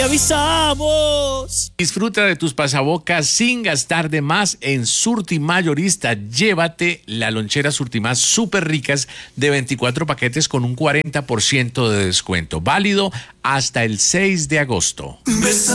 ¡Avisamos! Disfruta de tus pasabocas sin gastar de más en Surtimayorista. Llévate la lonchera Surtimás súper ricas de 24 paquetes con un 40% de descuento. Válido hasta el 6 de agosto.